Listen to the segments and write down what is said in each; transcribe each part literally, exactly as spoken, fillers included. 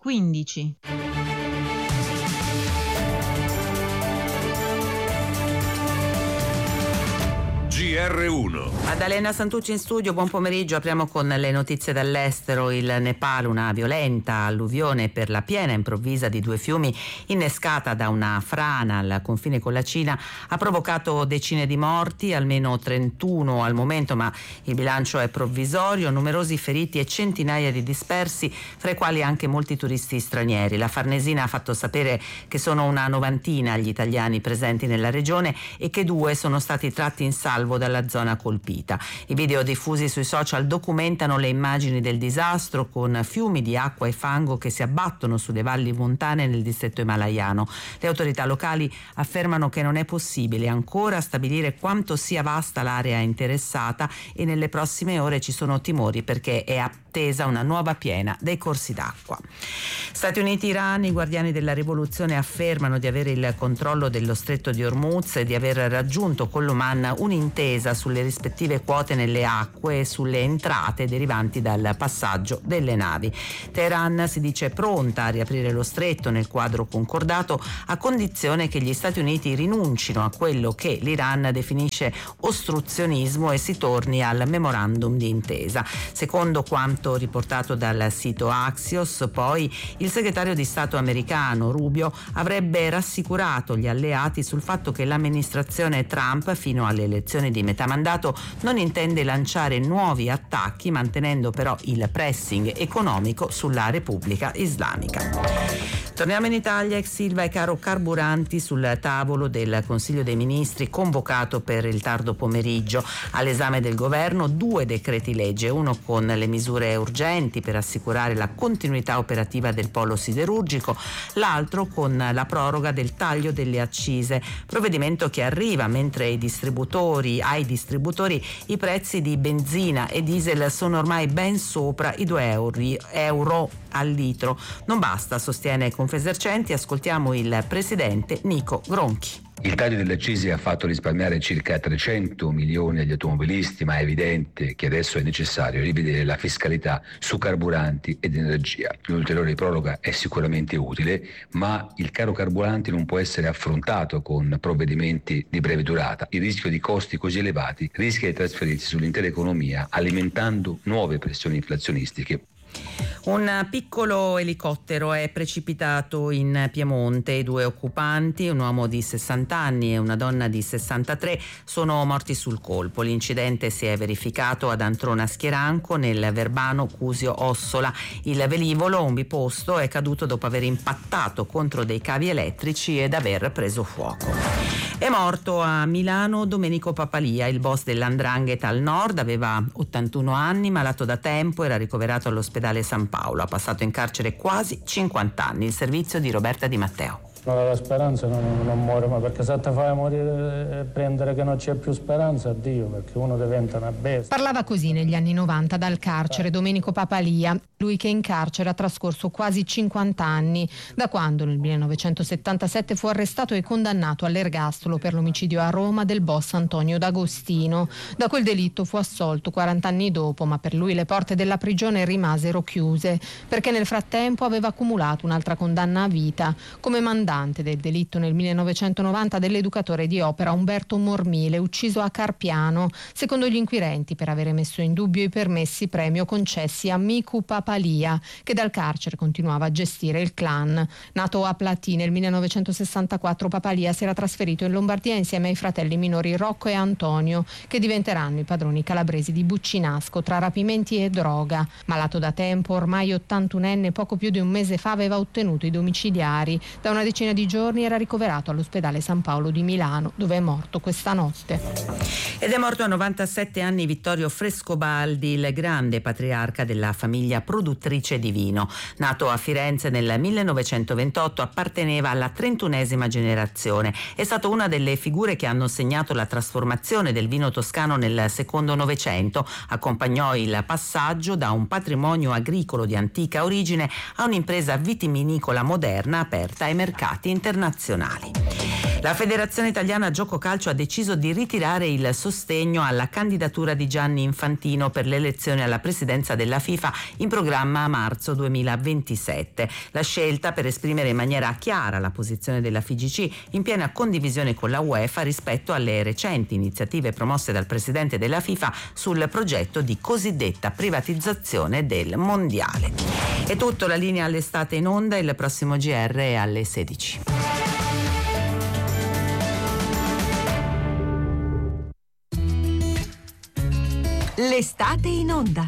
quindici. G R uno. Maddalena Santucci in studio, buon pomeriggio. Apriamo con le notizie dall'estero. Il Nepal, una violenta alluvione per la piena improvvisa di due fiumi innescata da una frana al confine con la Cina ha provocato decine di morti, almeno trentuno al momento, ma il bilancio è provvisorio, numerosi feriti e centinaia di dispersi, fra i quali anche molti turisti stranieri. La Farnesina ha fatto sapere che sono una novantina gli italiani presenti nella regione e che due sono stati tratti in salvo dalla zona colpita. I video diffusi sui social documentano le immagini del disastro, con fiumi di acqua e fango che si abbattono sulle valli montane nel distretto himalayano. Le autorità locali affermano che non è possibile ancora stabilire quanto sia vasta l'area interessata e nelle prossime ore ci sono timori perché è attesa una nuova piena dei corsi d'acqua. Stati Uniti e Iran, i guardiani della rivoluzione affermano di avere il controllo dello stretto di Hormuz e di aver raggiunto con l'Oman un'intesa sulle rispettive quote nelle acque e sulle entrate derivanti dal passaggio delle navi. Teheran si dice pronta a riaprire lo stretto nel quadro concordato, a condizione che gli Stati Uniti rinuncino a quello che l'Iran definisce ostruzionismo e si torni al memorandum di intesa. Secondo quanto riportato dal sito Axios, poi, il segretario di Stato americano Rubio avrebbe rassicurato gli alleati sul fatto che l'amministrazione Trump fino alle elezioni di metà mandato non intende lanciare nuovi attacchi, mantenendo però il pressing economico sulla Repubblica Islamica. Torniamo in Italia. Ex Ilva e caro carburanti sul tavolo del Consiglio dei Ministri convocato per il tardo pomeriggio. All'esame del governo due decreti legge, uno con le misure urgenti per assicurare la continuità operativa del polo siderurgico, l'altro con la proroga del taglio delle accise, provvedimento che arriva mentre i distributori, ai distributori i prezzi di benzina e diesel sono ormai ben sopra i due euro al litro. Non basta, sostiene Confesercenti. Ascoltiamo il presidente Nico Gronchi. Il taglio delle accise ha fatto risparmiare circa trecento milioni agli automobilisti, ma è evidente che adesso è necessario rivedere la fiscalità su carburanti ed energia. Un'ulteriore proroga è sicuramente utile, ma il caro carburanti non può essere affrontato con provvedimenti di breve durata. Il rischio di costi così elevati rischia di trasferirsi sull'intera economia, alimentando nuove pressioni inflazionistiche. Un piccolo elicottero è precipitato in Piemonte. I due occupanti, un uomo di sessanta anni e una donna di sessantatré, sono morti sul colpo. L'incidente si è verificato ad Antrona Schieranco, nel Verbano Cusio Ossola. Il velivolo, un biposto, è caduto dopo aver impattato contro dei cavi elettrici ed aver preso fuoco. È morto a Milano Domenico Papalia, il boss dell'Andrangheta al nord. Aveva ottantuno anni, malato da tempo, era ricoverato all'ospedale San Paolo. Ha passato in carcere quasi cinquanta anni. Il servizio di Roberta Di Matteo. La speranza non, non muore, ma perché se te fai morire e prendere che non c'è più speranza, addio, perché uno diventa una bestia. Parlava così negli anni novanta dal carcere Domenico Papalia, lui che in carcere ha trascorso quasi cinquanta anni, da quando nel millenovecentosettantasette fu arrestato e condannato all'ergastolo per l'omicidio a Roma del boss Antonio D'Agostino. Da quel delitto fu assolto quaranta anni dopo, ma per lui le porte della prigione rimasero chiuse, perché nel frattempo aveva accumulato un'altra condanna a vita, come mandato del delitto nel millenovecentonovanta dell'educatore di opera Umberto Mormile, ucciso a Carpiano, secondo gli inquirenti per avere messo in dubbio i permessi premio concessi a Micu Papalia, che dal carcere continuava a gestire il clan. Nato a Platì nel millenovecentosessantaquattro, Papalia si era trasferito in Lombardia insieme ai fratelli minori Rocco e Antonio, che diventeranno i padroni calabresi di Buccinasco tra rapimenti e droga. Malato da tempo, ormai ottantunenne, poco più di un mese fa aveva ottenuto i domiciliari. Da una decina di giorni era ricoverato all'ospedale San Paolo di Milano, dove è morto questa notte. Ed è morto a novantasette anni Vittorio Frescobaldi, il grande patriarca della famiglia produttrice di vino. Nato a Firenze nel millenovecentoventotto, apparteneva alla trentunesima generazione. È stato una delle figure che hanno segnato la trasformazione del vino toscano nel secondo Novecento. Accompagnò il passaggio da un patrimonio agricolo di antica origine a un'impresa vitivinicola moderna aperta ai mercati internazionali. La Federazione Italiana Gioco Calcio ha deciso di ritirare il sostegno alla candidatura di Gianni Infantino per le elezioni alla presidenza della FIFA in programma a marzo duemilaventisette. La scelta per esprimere in maniera chiara la posizione della F I G C in piena condivisione con la UEFA rispetto alle recenti iniziative promosse dal presidente della FIFA sul progetto di cosiddetta privatizzazione del mondiale. È tutto, la linea all'estate in onda, il prossimo G R è alle sedici. L'estate in onda.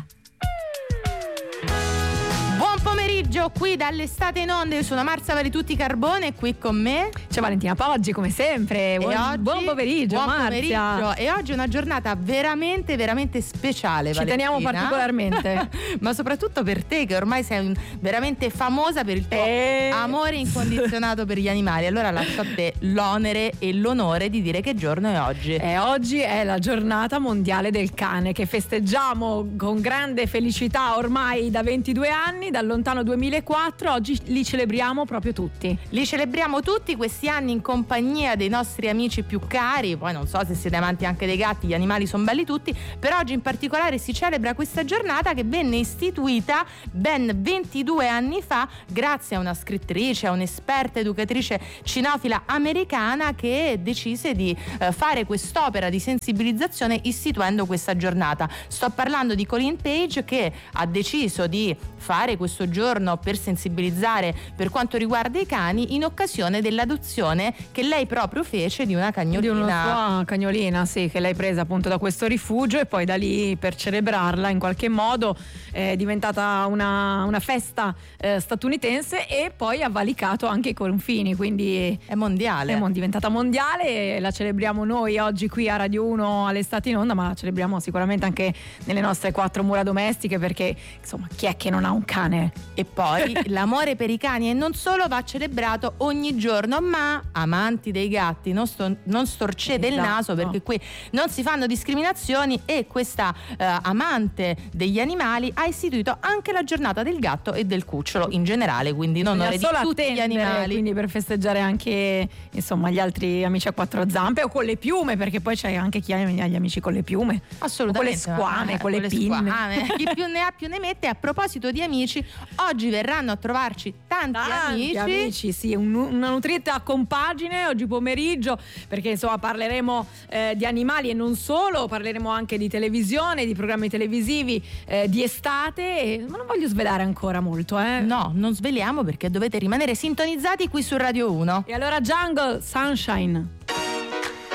Buon pomeriggio qui dall'estate in onda. Io sono Marzia Valitutti Carbone e qui con me c'è Valentina Poggi come sempre. Buon, oggi, buon pomeriggio buon Marzia. pomeriggio. E oggi è una giornata veramente veramente speciale, ci Valentina. teniamo particolarmente ma soprattutto per te che ormai sei un, veramente famosa per il tuo e... amore incondizionato per gli animali. Allora lascio a te l'onere e l'onore di dire che giorno è oggi. E oggi è la giornata mondiale del cane che festeggiamo con grande felicità ormai da ventidue anni, dal lontano duemilaquattro. Oggi li celebriamo proprio tutti. Li celebriamo tutti questi anni in compagnia dei nostri amici più cari. Poi non so se siete amanti anche dei gatti, gli animali sono belli tutti, però oggi in particolare si celebra questa giornata che venne istituita ben ventidue anni fa grazie a una scrittrice, a un'esperta educatrice cinofila americana che decise di eh, fare quest'opera di sensibilizzazione istituendo questa giornata. Sto parlando di Colleen Page, che ha deciso di fare questo giorno per sensibilizzare per quanto riguarda i cani in occasione dell'adozione che lei proprio fece di una cagnolina. Di una sua cagnolina, sì, che lei presa appunto da questo rifugio, e poi da lì, per celebrarla in qualche modo, è diventata una, una festa eh, statunitense, e poi ha valicato anche i confini, quindi è mondiale. È diventata mondiale e la celebriamo noi oggi qui a Radio uno all'estate in onda, ma la celebriamo sicuramente anche nelle nostre quattro mura domestiche, perché insomma chi è che non ha un cane? E poi l'amore per i cani, e non solo, va celebrato ogni giorno. Ma amanti dei gatti, non, sto, non storcete esatto. il naso, perché qui non si fanno discriminazioni, e questa eh, amante degli animali ha istituito anche la giornata del gatto e del cucciolo in generale, quindi in onore di tutti gli animali, quindi per festeggiare anche insomma gli altri amici a quattro zampe, o con le piume, perché poi c'è anche chi ha gli amici con le piume, assolutamente, con le squame, eh, con le con pinne, squame. Chi più ne ha più ne mette. A proposito di amici, oggi verranno a trovarci tanti, tanti amici amici sì, un, una nutrita compagine oggi pomeriggio, perché insomma parleremo eh, di animali e non solo, parleremo anche di televisione, di programmi televisivi, eh, di estate, e, ma non voglio svelare ancora molto, eh. No, non sveliamo, perché dovete rimanere sintonizzati qui su Radio uno. E allora Jungle Sunshine.